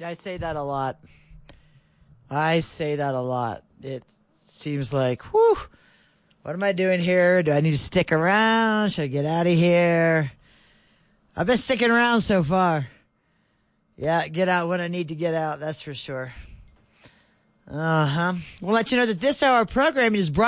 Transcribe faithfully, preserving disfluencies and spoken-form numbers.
I say that a lot. I say that a lot. It seems like, whew, what am I doing here? Do I need to stick around? Should I get out of here? I've been sticking around so far. Yeah, get out when I need to get out, that's for sure. Uh-huh. We'll let you know that this hour programming is brought